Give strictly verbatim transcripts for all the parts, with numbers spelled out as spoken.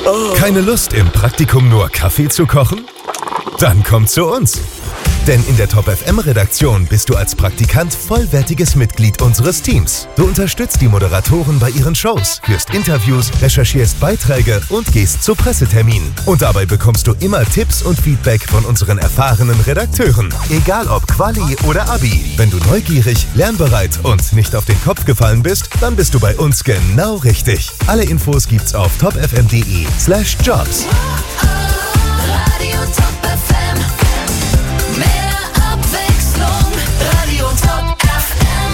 Keine Lust, im Praktikum nur Kaffee zu kochen? Dann komm zu uns. Denn in der Top F M-Redaktion bist du als Praktikant vollwertiges Mitglied unseres Teams. Du unterstützt die Moderatoren bei ihren Shows, führst Interviews, recherchierst Beiträge und gehst zu Presseterminen. Und dabei bekommst du immer Tipps und Feedback von unseren erfahrenen Redakteuren. Egal ob Quali oder Abi. Wenn du neugierig, lernbereit und nicht auf den Kopf gefallen bist, dann bist du bei uns genau richtig. Alle Infos gibt's auf topfm.de slash jobs. Radio Top F M. Mehr Abwechslung. Radio Top F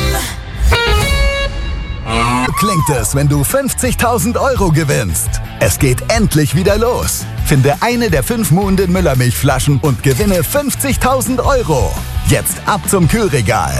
M. Klingt es, wenn du fünfzigtausend Euro gewinnst? Es geht endlich wieder los. Finde eine der fünf Muhnden Müllermilchflaschen und gewinne fünfzigtausend Euro. Jetzt ab zum Kühlregal.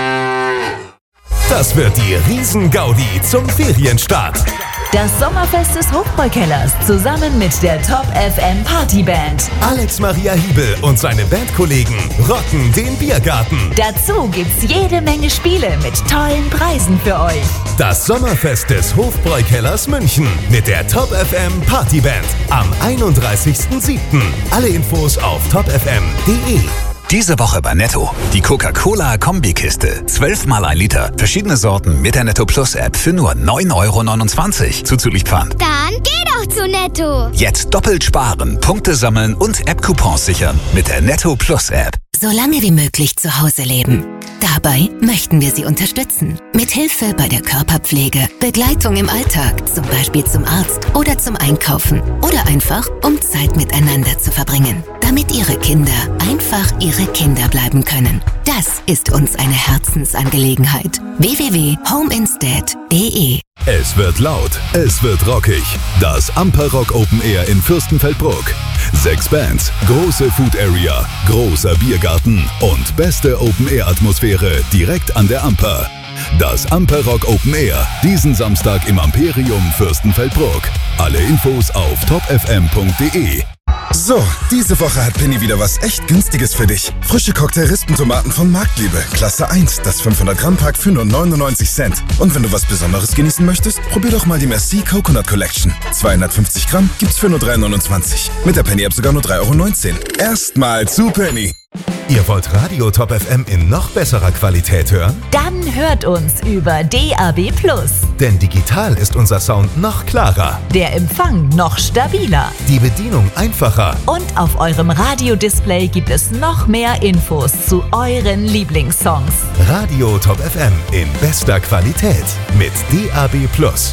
Das wird die Riesen-Gaudi zum Ferienstart. Das Sommerfest des Hofbräukellers zusammen mit der Top F M Partyband. Alex Maria Hiebel und seine Bandkollegen rocken den Biergarten. Dazu gibt's jede Menge Spiele mit tollen Preisen für euch. Das Sommerfest des Hofbräukellers München mit der Top F M Partyband am einunddreißigsten siebten Alle Infos auf top f m punkt d e. Diese Woche bei Netto. Die Coca-Cola-Kombikiste. zwölf mal ein Liter. Verschiedene Sorten mit der Netto Plus App für nur neun Euro neunundzwanzig. Zuzüglich Pfand. Dann geh doch zu Netto. Jetzt doppelt sparen, Punkte sammeln und App-Coupons sichern mit der Netto Plus App. So lange wie möglich zu Hause leben. Dabei möchten wir Sie unterstützen. Mit Hilfe bei der Körperpflege, Begleitung im Alltag, zum Beispiel zum Arzt oder zum Einkaufen oder einfach, um Zeit miteinander zu verbringen. Damit Ihre Kinder einfach Ihre Kinder bleiben können. Das ist uns eine Herzensangelegenheit. w w w punkt homeinstead punkt d e. Es wird laut, es wird rockig. Das Amper Rock Open Air in Fürstenfeldbruck. Sechs Bands, große Food Area, großer Biergarten und beste Open Air Atmosphäre direkt an der Amper. Das Amper Rock Open Air, diesen Samstag im Amperium Fürstenfeldbruck. Alle Infos auf top f m punkt d e. So, diese Woche hat Penny wieder was echt Günstiges für dich. Frische Cocktail-Rispentomaten von Marktliebe, Klasse eins, das fünfhundert Gramm Pack für nur neunundneunzig Cent. Und wenn du was Besonderes genießen möchtest, probier doch mal die Merci Coconut Collection. zweihundertfünfzig Gramm gibt's für nur drei neunundzwanzig. Mit der Penny-App sogar nur drei Euro neunzehn. Erstmal zu Penny. Ihr wollt Radio Top F M in noch besserer Qualität hören? Dann hört uns über D A B plus. Denn digital ist unser Sound noch klarer. Der Empfang noch stabiler. Die Bedienung einfacher. Und auf eurem Radiodisplay gibt es noch mehr Infos zu euren Lieblingssongs. Radio Top F M in bester Qualität mit D A B plus.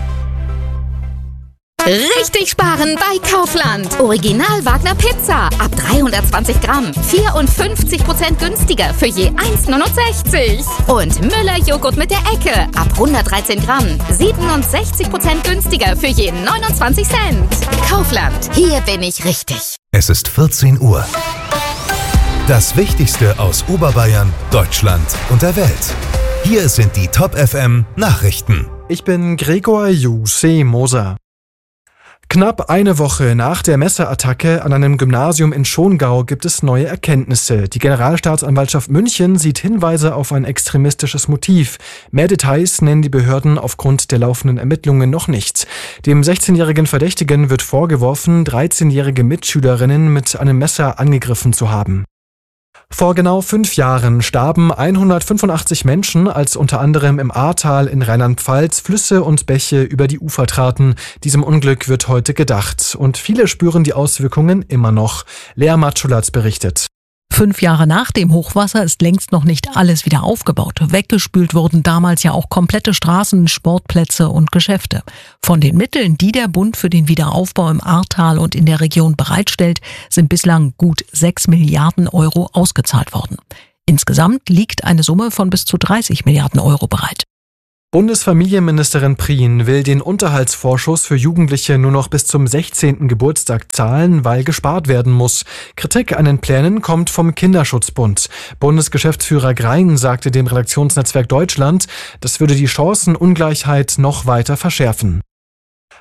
Richtig sparen bei Kaufland. Original Wagner Pizza ab dreihundertzwanzig Gramm. vierundfünfzig Prozent günstiger für je eins neunundsechzig. Und Müller Joghurt mit der Ecke ab hundertdreizehn Gramm. siebenundsechzig Prozent günstiger für je neunundzwanzig Cent. Kaufland, hier bin ich richtig. Es ist vierzehn Uhr. Das Wichtigste aus Oberbayern, Deutschland und der Welt. Hier sind die Top F M Nachrichten. Ich bin Gregor Jussi Moser. Knapp eine Woche nach der Messerattacke an einem Gymnasium in Schongau gibt es neue Erkenntnisse. Die Generalstaatsanwaltschaft München sieht Hinweise auf ein extremistisches Motiv. Mehr Details nennen die Behörden aufgrund der laufenden Ermittlungen noch nicht. Dem sechzehnjährigen Verdächtigen wird vorgeworfen, dreizehnjährige Mitschülerinnen mit einem Messer angegriffen zu haben. Vor genau fünf Jahren starben hundertfünfundachtzig Menschen, als unter anderem im Ahrtal in Rheinland-Pfalz Flüsse und Bäche über die Ufer traten. Diesem Unglück wird heute gedacht. Und viele spüren die Auswirkungen immer noch. Lea Matschulatz berichtet. Fünf Jahre nach dem Hochwasser ist längst noch nicht alles wieder aufgebaut. Weggespült wurden damals ja auch komplette Straßen, Sportplätze und Geschäfte. Von den Mitteln, die der Bund für den Wiederaufbau im Ahrtal und in der Region bereitstellt, sind bislang gut sechs Milliarden Euro ausgezahlt worden. Insgesamt liegt eine Summe von bis zu dreißig Milliarden Euro bereit. Bundesfamilienministerin Prien will den Unterhaltsvorschuss für Jugendliche nur noch bis zum sechzehnten Geburtstag zahlen, weil gespart werden muss. Kritik an den Plänen kommt vom Kinderschutzbund. Bundesgeschäftsführer Grein sagte dem Redaktionsnetzwerk Deutschland, das würde die Chancenungleichheit noch weiter verschärfen.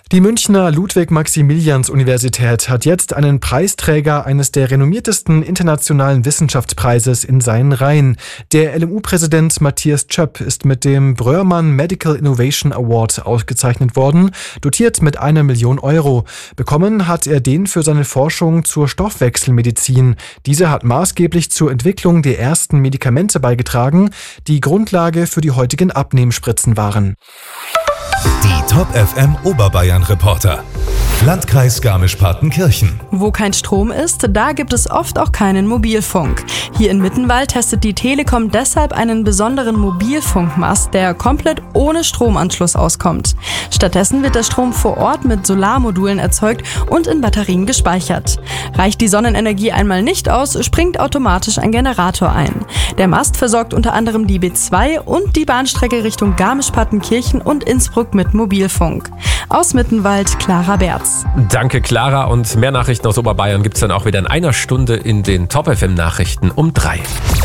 Die Münchner Ludwig-Maximilians-Universität hat jetzt einen Preisträger eines der renommiertesten internationalen Wissenschaftspreises in seinen Reihen. Der L M U-Präsident Matthias Zschöpp ist mit dem Bröhrmann Medical Innovation Award ausgezeichnet worden, dotiert mit einer Million Euro. Bekommen hat er den für seine Forschung zur Stoffwechselmedizin. Diese hat maßgeblich zur Entwicklung der ersten Medikamente beigetragen, die Grundlage für die heutigen Abnehmspritzen waren. Die Top F M Oberbayern-Reporter. Landkreis Garmisch-Partenkirchen. Wo kein Strom ist, da gibt es oft auch keinen Mobilfunk. Hier in Mittenwald testet die Telekom deshalb einen besonderen Mobilfunkmast, der komplett ohne Stromanschluss auskommt. Stattdessen wird der Strom vor Ort mit Solarmodulen erzeugt und in Batterien gespeichert. Reicht die Sonnenenergie einmal nicht aus, springt automatisch ein Generator ein. Der Mast versorgt unter anderem die B zwei und die Bahnstrecke Richtung Garmisch-Partenkirchen und Innsbruck mit Mobilfunk. Aus Mittenwald, Clara Berz. Danke, Clara. Und mehr Nachrichten aus Oberbayern gibt es dann auch wieder in einer Stunde in den Top F M Nachrichten um drei.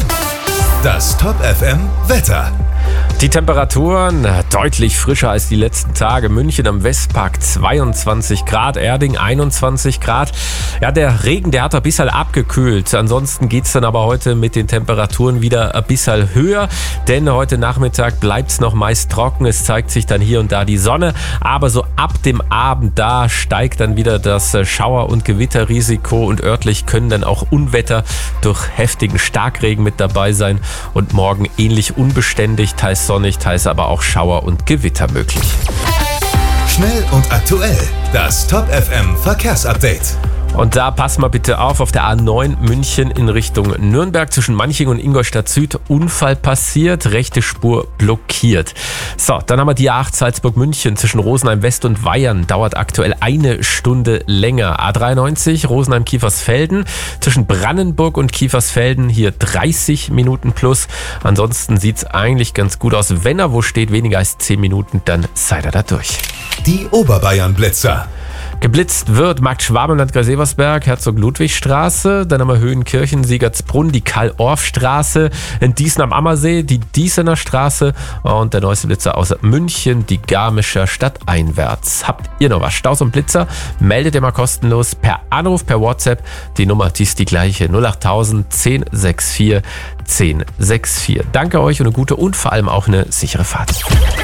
Das Top F M Wetter. Die Temperaturen deutlich frischer als die letzten Tage. München am Westpark zweiundzwanzig Grad, Erding einundzwanzig Grad. Ja, der Regen, der hat ein bisschen abgekühlt. Ansonsten geht es dann aber heute mit den Temperaturen wieder ein bisschen höher. Denn heute Nachmittag bleibt es noch meist trocken. Es zeigt sich dann hier und da die Sonne. Aber so ab dem Abend, da steigt dann wieder das Schauer- und Gewitterrisiko. Und örtlich können dann auch Unwetter durch heftigen Starkregen mit dabei sein. Und morgen ähnlich unbeständig, teils sonnig, teils aber auch Schauer und Gewitter möglich. Schnell und aktuell. Das Top F M Verkehrsupdate. Und da pass mal bitte auf, auf der A neun München in Richtung Nürnberg zwischen Manching und Ingolstadt Süd Unfall passiert, rechte Spur blockiert. So, dann haben wir die A acht Salzburg München zwischen Rosenheim West und Weyern, dauert aktuell eine Stunde länger. A dreiundneunzig Rosenheim Kiefersfelden zwischen Brandenburg und Kiefersfelden, hier dreißig Minuten plus. Ansonsten sieht's eigentlich ganz gut aus. Wenn er wo steht, weniger als zehn Minuten, dann seid ihr da durch. Die Oberbayern Blitzer. Geblitzt wird Markt-Schwaben, Landkreis Eversberg, Herzog-Ludwig-Straße, dann haben wir Höhenkirchen, Siegertsbrunn, die Karl-Orff-Straße, in Diesen am Ammersee, die Diesener Straße und der neueste Blitzer aus München, die Garmischer Stadt einwärts. Habt ihr noch was? Staus und Blitzer? Meldet ihr mal kostenlos per Anruf, per WhatsApp. Die Nummer, die ist die gleiche, null acht tausend zehn sechs vier zehn sechs vier. Danke euch und eine gute und vor allem auch eine sichere Fahrt.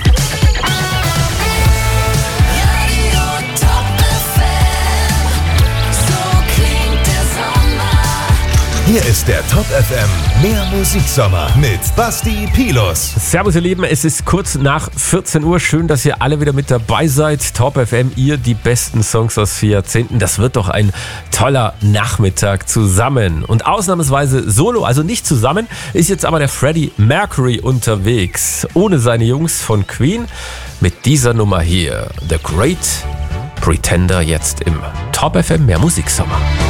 Hier ist der Top F M Mehr Musiksommer mit Basti Pilus. Servus ihr Lieben, es ist kurz nach vierzehn Uhr. Schön, dass ihr alle wieder mit dabei seid. Top F M, ihr die besten Songs aus vier Jahrzehnten. Das wird doch ein toller Nachmittag zusammen. Und ausnahmsweise solo, also nicht zusammen, ist jetzt aber der Freddie Mercury unterwegs. Ohne seine Jungs von Queen. Mit dieser Nummer hier, The Great Pretender, jetzt im Top F M Mehr Musiksommer.